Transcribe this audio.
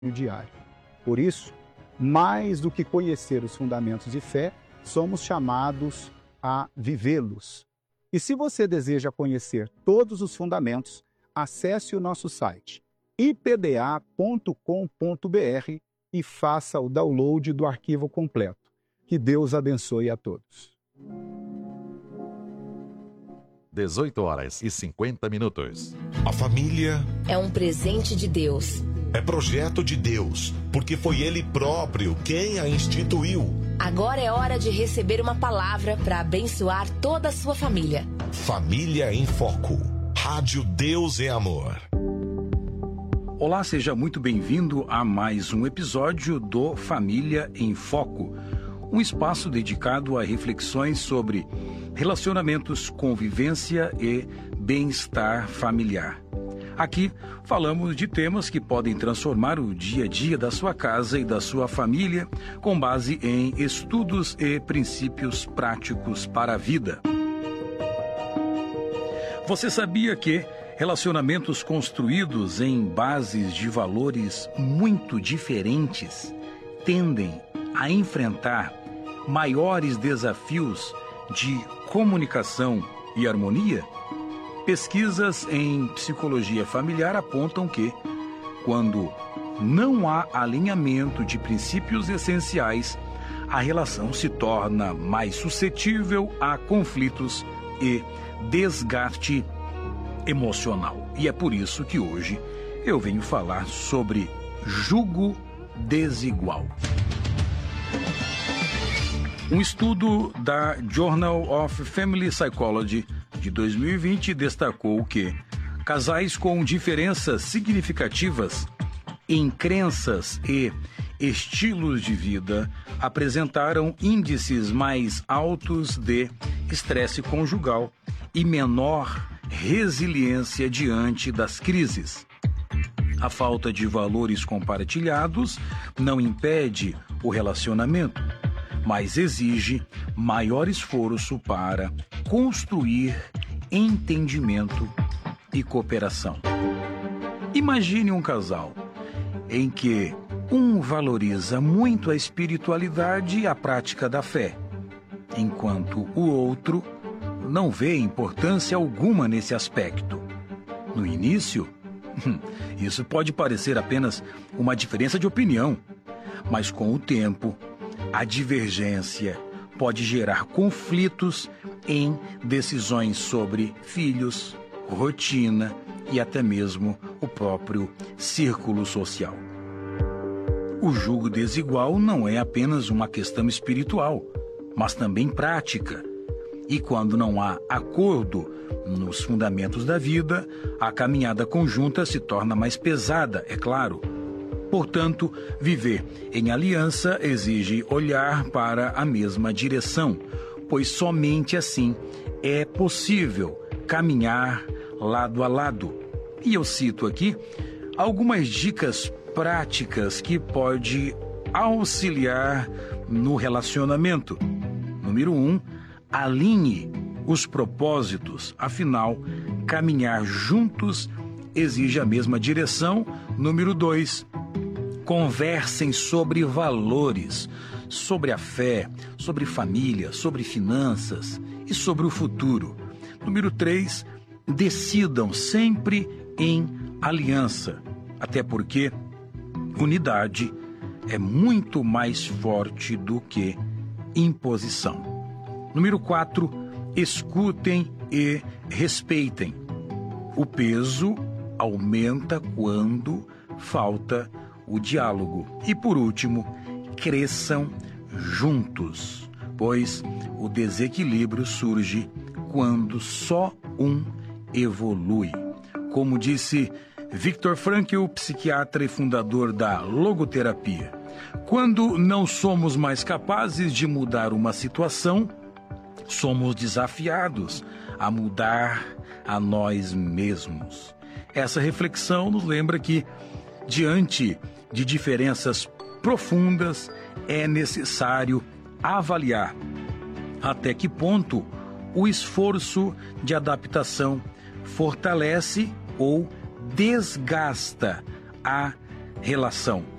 diário. Por isso, mais do que conhecer os fundamentos de fé, somos chamados a vivê-los. E se você deseja conhecer todos os fundamentos, acesse o nosso site ipda.com.br e faça o download do arquivo completo. Que Deus abençoe a todos. 18h50. A família é um presente de Deus. É projeto de Deus, porque foi Ele próprio quem a instituiu. Agora é hora de receber uma palavra para abençoar toda a sua família. Família em Foco. Rádio Deus é Amor. Olá, seja muito bem-vindo a mais um episódio do Família em Foco, um espaço dedicado a reflexões sobre relacionamentos, convivência e bem-estar familiar. Aqui falamos de temas que podem transformar o dia a dia da sua casa e da sua família com base em estudos e princípios práticos para a vida. Você sabia que relacionamentos construídos em bases de valores muito diferentes tendem a enfrentar maiores desafios de comunicação e harmonia? Pesquisas em psicologia familiar apontam que, quando não há alinhamento de princípios essenciais, a relação se torna mais suscetível a conflitos e desgaste emocional. E é por isso que hoje eu venho falar sobre jugo desigual. Um estudo da Journal of Family Psychology de 2020 destacou que casais com diferenças significativas em crenças e estilos de vida apresentaram índices mais altos de estresse conjugal e menor resiliência diante das crises. A falta de valores compartilhados não impede o relacionamento, mas exige maior esforço para construir entendimento e cooperação. Imagine um casal em que um valoriza muito a espiritualidade e a prática da fé, enquanto o outro não vê importância alguma nesse aspecto. No início, isso pode parecer apenas uma diferença de opinião, mas com o tempo, a divergência pode gerar conflitos em decisões sobre filhos, rotina e até mesmo o próprio círculo social. O jugo desigual não é apenas uma questão espiritual, mas também prática. E quando não há acordo nos fundamentos da vida, a caminhada conjunta se torna mais pesada, é claro. Portanto, viver em aliança exige olhar para a mesma direção, pois somente assim é possível caminhar lado a lado. E eu cito aqui algumas dicas práticas que podem auxiliar no relacionamento. Número 1, alinhe os propósitos, afinal, caminhar juntos exige a mesma direção. Número 2, conversem sobre valores, sobre a fé, sobre família, sobre finanças e sobre o futuro. Número 3, decidam sempre em aliança, até porque unidade é muito mais forte do que imposição. Número 4, escutem e respeitem. O peso aumenta quando falta o diálogo. E por último, cresçam juntos, pois o desequilíbrio surge quando só um evolui. Como disse Viktor Frankl, psiquiatra e fundador da logoterapia, quando não somos mais capazes de mudar uma situação, somos desafiados a mudar a nós mesmos. Essa reflexão nos lembra que, diante de diferenças profundas, é necessário avaliar até que ponto o esforço de adaptação fortalece ou desgasta a relação.